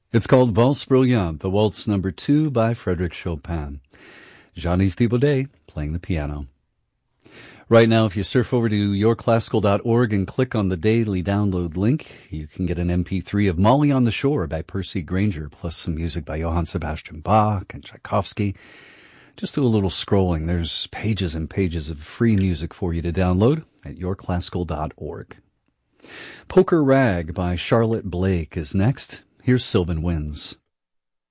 It's called Valse Bruyante, the Waltz Number 2 by Frédéric Chopin. Jean-Yves Thibaudet playing the piano. Right now, if you surf over to yourclassical.org and click on the daily download link, you can get an MP3 of Molly on the Shore by Percy Grainger, plus some music by Johann Sebastian Bach and Tchaikovsky. Just do a little scrolling. There's pages and pages of free music for you to download at yourclassical.org. Poker Rag by Charlotte Blake is next. Here's Sylvan Winds.